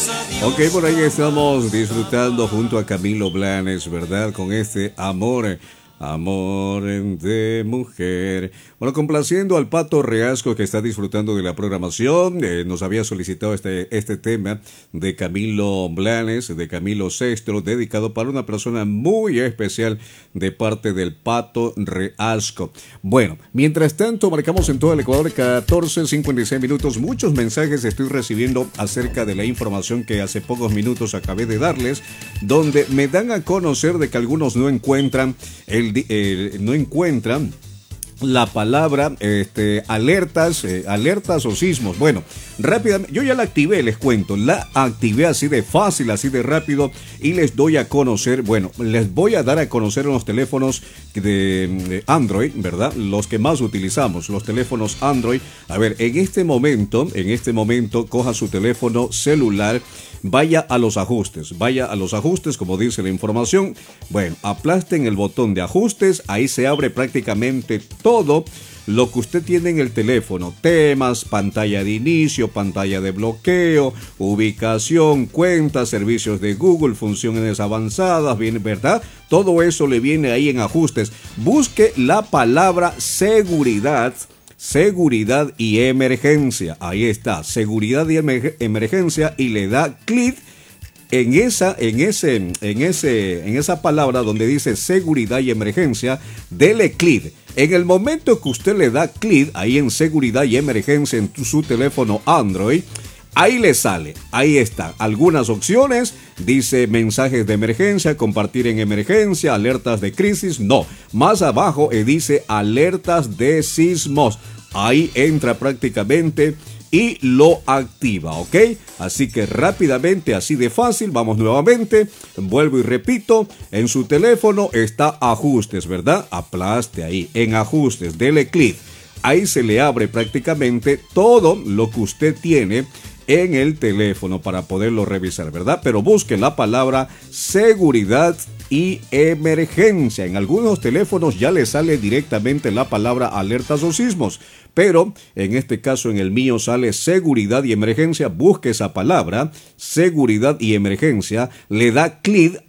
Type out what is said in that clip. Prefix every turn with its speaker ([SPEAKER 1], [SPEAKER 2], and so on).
[SPEAKER 1] Ok, por ahí estamos disfrutando junto a Camilo Blanes, ¿verdad? Con este amor, amor de mujer. Bueno, complaciendo al Pato Reasco que está disfrutando de la programación, nos había solicitado este tema de Camilo Blanes, de Camilo Sexto, dedicado para una persona muy especial de parte del Pato Reasco. Bueno, mientras tanto, marcamos en todo el Ecuador 14:56 minutos. Muchos mensajes estoy recibiendo acerca de la información que hace pocos minutos acabé de darles, donde me dan a conocer de que algunos no encuentran la palabra alertas o sismos. Bueno, rápidamente, yo ya la activé, les cuento, la activé así de fácil, así de rápido, y les doy a conocer, bueno, les voy a dar a conocer en los teléfonos de Android, ¿verdad? Los que más utilizamos, los teléfonos Android. A ver, en este momento, coja su teléfono celular, vaya a los ajustes, como dice la información. Bueno, aplasten el botón de ajustes, ahí se abre prácticamente todo lo que usted tiene en el teléfono: temas, pantalla de inicio, pantalla de bloqueo, ubicación, cuentas, servicios de Google, funciones avanzadas, bien, ¿verdad? Todo eso le viene ahí en ajustes. Busque la palabra seguridad y emergencia. Ahí está, seguridad y emergencia, y le da clic en esa palabra donde dice seguridad y emergencia. Dele clic. En el momento que usted le da clic ahí en seguridad y emergencia en su teléfono Android, ahí le sale, ahí está, algunas opciones. Dice mensajes de emergencia, compartir en emergencia, alertas de crisis. No, más abajo dice alertas de sismos. Ahí entra prácticamente y lo activa, ¿ok? Así que rápidamente, así de fácil, vamos nuevamente, vuelvo y repito, en su teléfono está ajustes, ¿verdad? Aplaste ahí, en ajustes, dele clic. Ahí se le abre prácticamente todo lo que usted tiene en el teléfono para poderlo revisar, ¿verdad? Pero busque la palabra seguridad y emergencia. En algunos teléfonos ya le sale directamente la palabra alertas o sismos, pero en este caso en el mío sale seguridad y emergencia. Busque esa palabra, seguridad y emergencia, le da clic